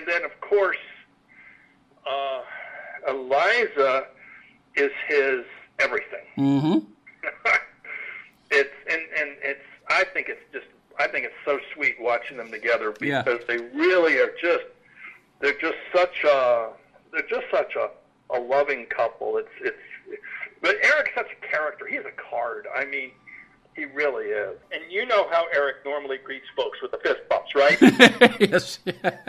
And then, of course, Eliza is his everything. Mm-hmm. I think it's so sweet watching them together because they really are they're just such a loving couple. But Eric's such a character. He's a card. I mean, he really is. And you know how Eric normally greets folks with the fist bumps, right? Yes.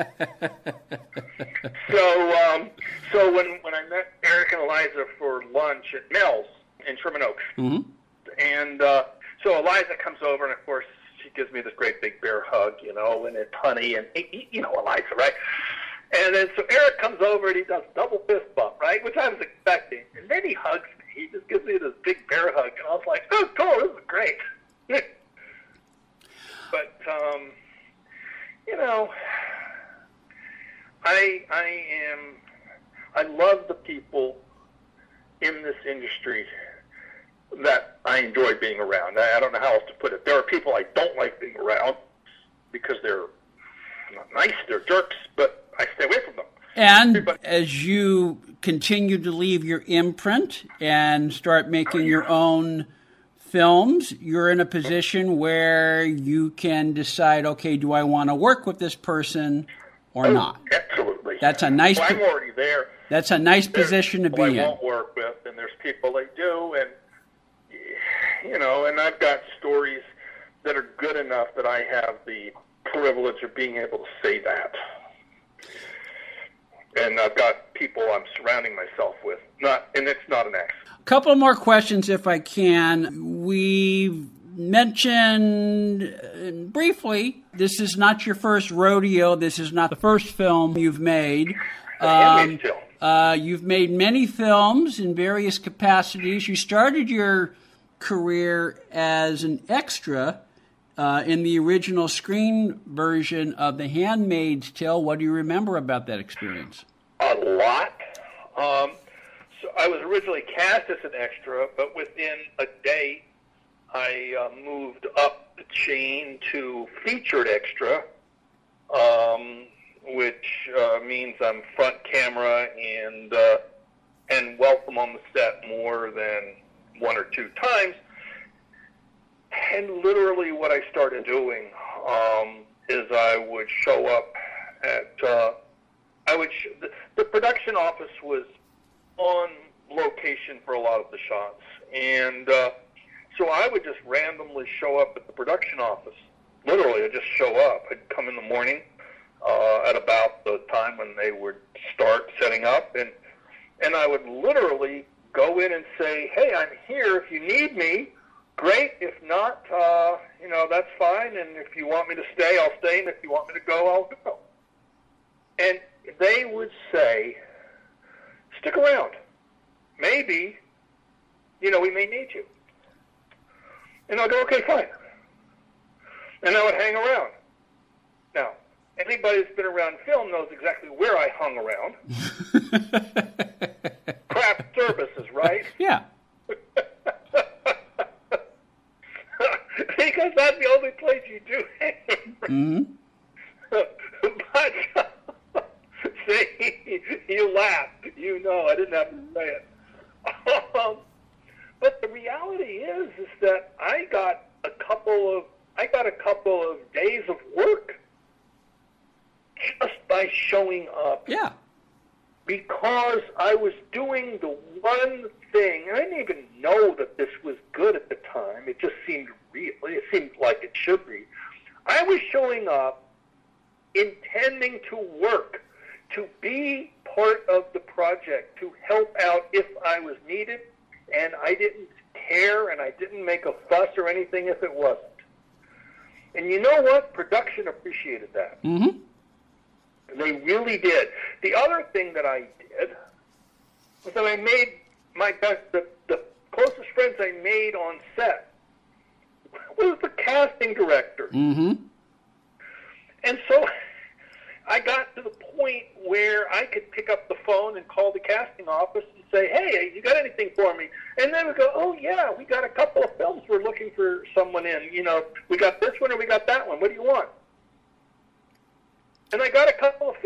So when I met Eric and Eliza for lunch at Mel's in Sherman Oaks, mm-hmm. and so Eliza comes over, and of course she gives me this great big bear hug, and it's honey, and Eliza, right? And then so Eric comes over and he does double fist bump, right, which I was expecting, and then he hugs me. He just gives me this big bear hug, and I was like, oh, cool, this is great. But I love the people in this industry that I enjoy being around. I don't know how else to put it. There are people I don't like being around because they're not nice, they're jerks, but I stay away from them. And as you continue to leave your imprint and start making your own films, you're in a position where you can decide, okay, do I want to work with this person or not? Absolutely. That's a nice. I'm already there. That's a nice position to be in. I won't work with, and there's people I do, and and I've got stories that are good enough that I have the privilege of being able to say that. And I've got people I'm surrounding myself with. And it's not an accident. A couple more questions, if I can. We mentioned briefly, this is not your first rodeo. This is not the first film you've made. You've made many films in various capacities. You started your career as an extra in the original screen version of The Handmaid's Tale. What do you remember about that experience? A lot. So I was originally cast as an extra, but within a day, I moved up the chain to featured extra, which means I'm front camera and welcome on the set more than one or two times. And literally what I started doing is I would show up at the production office was on location for a lot of the shots, and so I would just randomly show up at the production office. Literally, I'd just show up. I'd come in the morning at about the time when they would start setting up, and I would literally go in and say, hey, I'm here. If you need me, great. If not, that's fine. And if you want me to stay, I'll stay. And if you want me to go, I'll go. And they would say, stick around. Maybe, we may need you. And I'll go, okay, fine. And I would hang around. Now, anybody that's been around film knows exactly where I hung around. Craft services, right? Yeah. Because that's the only place you do hang around. Mm-hmm. But, see, you laughed. I didn't have to say it. But the reality is that I got a couple of days of work just by showing up. Yeah. Because I was doing the one thing, and I didn't even know that this was good at the time. It just seemed real. It seemed like it should be. I was showing up intending to work, to be part of the project, to help out if I was needed, and I didn't care, and I didn't make a fuss or anything if it wasn't. And you know what? Production appreciated that. Mm-hmm. They really did. The other thing that I did was that I made the closest friends I made on set was the casting director. Mm-hmm. And so I got to the point where I could pick up the phone and call the casting office and say, hey, you got anything for me? And then we go, oh, yeah, we got a couple of films we're looking for someone in. We got this one or we got that one. What do you want? And I got a couple of